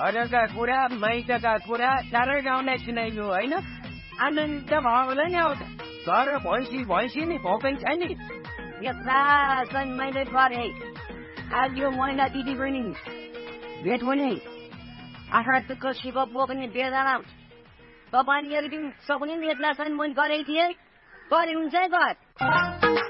घरका कुरा माइतका कुरा चारै गाउँलाई सुनाइयो होइन आनन्द भयो होला नि आउँदा घर भैँसी नि भोकै छ नि यस्ता चाहिँ मैले गरेँ आज यो महिला दिदी बहिनी भेट हुने आँखाको शिव बोक्ने बेला तपाईँले सबैले भेट्ला छन् मैले गरेको थिएँ गरे हुन्छ